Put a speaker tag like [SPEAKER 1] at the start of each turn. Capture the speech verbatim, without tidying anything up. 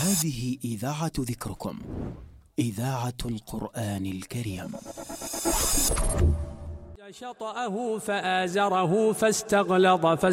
[SPEAKER 1] هذه إذاعة ذكركم، إذاعة القرآن الكريم.
[SPEAKER 2] شطأه فآزره فاستغلظ